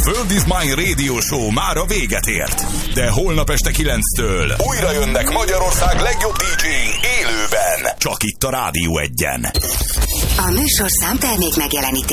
World is Mine Radio Show már a véget ért. De holnap este 9-től újra jönnek Magyarország legjobb DJ-i élőben. Csak itt a Rádió 1-en. A műsorszám termék megjelenítés.